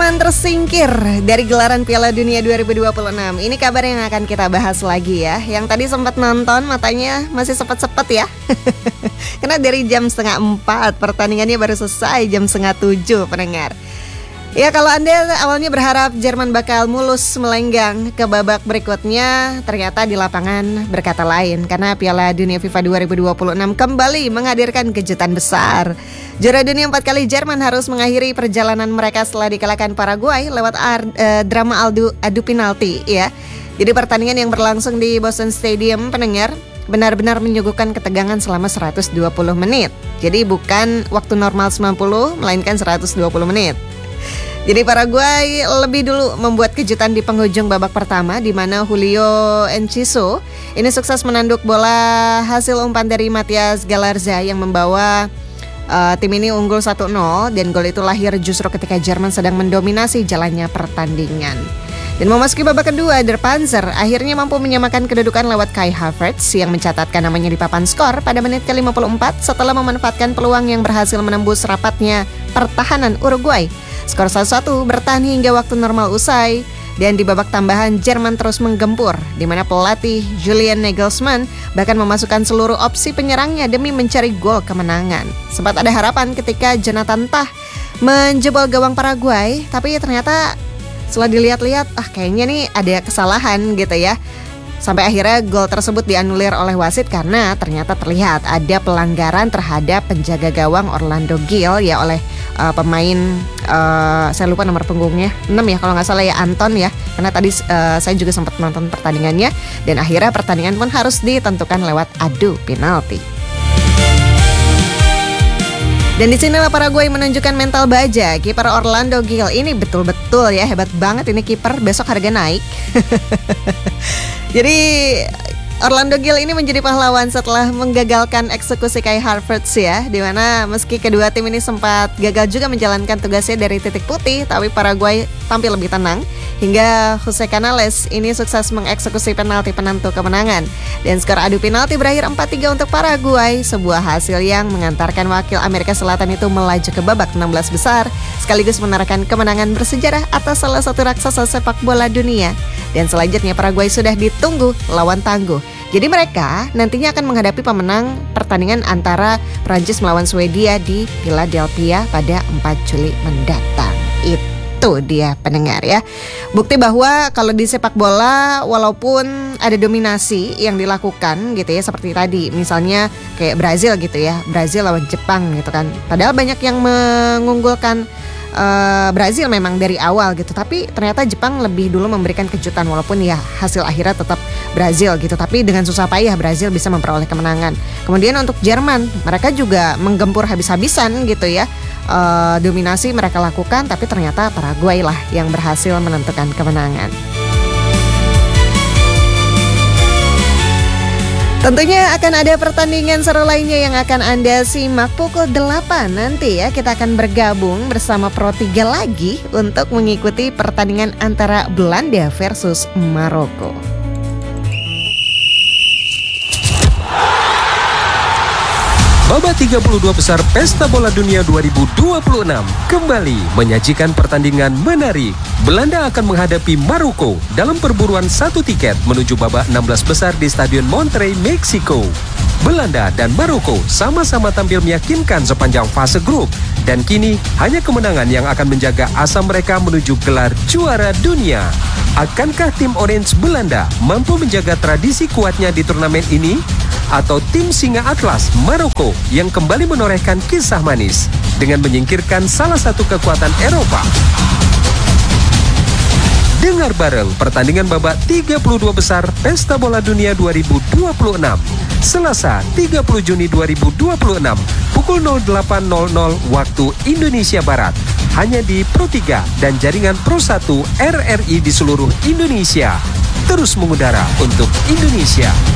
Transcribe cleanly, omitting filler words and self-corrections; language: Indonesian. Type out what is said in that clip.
Jerman tersingkir dari gelaran Piala Dunia 2026. Ini kabar yang akan kita bahas lagi ya. Yang tadi sempat nonton matanya masih sepet-sepet ya. Karena dari jam 3:30 pertandingannya baru selesai jam 6:30 pendengar. Ya, kalau Anda awalnya berharap Jerman bakal mulus melenggang ke babak berikutnya, ternyata di lapangan berkata lain. Karena Piala Dunia FIFA 2026 kembali menghadirkan kejutan besar. Juara dunia 4 kali Jerman harus mengakhiri perjalanan mereka setelah dikalahkan Paraguay lewat drama adu penalti ya. Jadi pertandingan yang berlangsung di Boston Stadium pendengar benar-benar menyuguhkan ketegangan selama 120 menit. Jadi bukan waktu normal 90, melainkan 120 menit. Jadi Paraguay lebih dulu membuat kejutan di penghujung babak pertama, di mana Julio Enciso ini sukses menanduk bola hasil umpan dari Matias Galarza yang membawa tim ini unggul 1-0, dan gol itu lahir justru ketika Jerman sedang mendominasi jalannya pertandingan. Dan memasuki babak kedua, Der Panzer akhirnya mampu menyamakan kedudukan lewat Kai Havertz yang mencatatkan namanya di papan skor pada menit ke-54 setelah memanfaatkan peluang yang berhasil menembus rapatnya pertahanan Uruguay. Skor 1-1 bertahan hingga waktu normal usai, dan di babak tambahan Jerman terus menggempur, di mana pelatih Julian Nagelsmann bahkan memasukkan seluruh opsi penyerangnya demi mencari gol kemenangan. Sempat ada harapan ketika Jonathan Tah menjebol gawang Paraguay, tapi ternyata setelah dilihat-lihat, kayaknya nih ada kesalahan gitu ya. Sampai akhirnya gol tersebut dianulir oleh wasit karena ternyata terlihat ada pelanggaran terhadap penjaga gawang Orlando Gil ya oleh pemain, saya lupa nomor punggungnya, 6 ya kalau nggak salah ya, Anton ya. Karena tadi saya juga sempat nonton pertandingannya, dan akhirnya pertandingan pun harus ditentukan lewat adu penalti. Dan di sinilah Paraguay menunjukkan mental baja. Kiper Orlando Gil ini betul-betul ya hebat banget ini kiper, besok harga naik. Jadi Orlando Gil ini menjadi pahlawan setelah menggagalkan eksekusi Kai Havertz ya, di mana meski kedua tim ini sempat gagal juga menjalankan tugasnya dari titik putih, tapi Paraguay tampil lebih tenang hingga Jose Canales ini sukses mengeksekusi penalti penentu kemenangan. Dan skor adu penalti berakhir 4-3 untuk Paraguay, sebuah hasil yang mengantarkan wakil Amerika Selatan itu melaju ke babak 16 besar, sekaligus menorehkan kemenangan bersejarah atas salah satu raksasa sepak bola dunia. Dan selanjutnya Paraguay sudah ditunggu lawan tangguh. Jadi mereka nantinya akan menghadapi pemenang pertandingan antara Prancis melawan Swedia di Philadelphia pada 4 Juli mendatang. Itu dia pendengar ya. Bukti bahwa kalau di sepak bola walaupun ada dominasi yang dilakukan gitu ya, seperti tadi misalnya kayak Brazil gitu ya, Brazil lawan Jepang gitu kan. Padahal banyak yang mengunggulkan Brazil memang dari awal gitu, tapi ternyata Jepang lebih dulu memberikan kejutan walaupun ya hasil akhirnya tetap Brazil gitu, tapi dengan susah payah Brazil bisa memperoleh kemenangan. Kemudian untuk Jerman, mereka juga menggempur habis-habisan gitu ya, dominasi mereka lakukan, tapi ternyata Paraguay lah yang berhasil menentukan kemenangan. Tentunya akan ada pertandingan seru lainnya yang akan Anda simak pukul 8 nanti ya. Kita akan bergabung bersama Pro 3 lagi untuk mengikuti pertandingan antara Belanda versus Maroko. Babak 32 besar Pesta Bola Dunia 2026 kembali menyajikan pertandingan menarik. Belanda akan menghadapi Maroko dalam perburuan satu tiket menuju babak 16 besar di Stadion Monterrey, Meksiko. Belanda dan Maroko sama-sama tampil meyakinkan sepanjang fase grup, dan kini hanya kemenangan yang akan menjaga asa mereka menuju gelar juara dunia. Akankah tim Orange Belanda mampu menjaga tradisi kuatnya di turnamen ini? Atau tim Singa Atlas Maroko yang kembali menorehkan kisah manis dengan menyingkirkan salah satu kekuatan Eropa? Dengar bareng pertandingan babak 32 besar Pesta Bola Dunia 2026 Selasa 30 Juni 2026 pukul 08.00 waktu Indonesia Barat, hanya di Pro 3 dan jaringan Pro 1 RRI di seluruh Indonesia. Terus mengudara untuk Indonesia.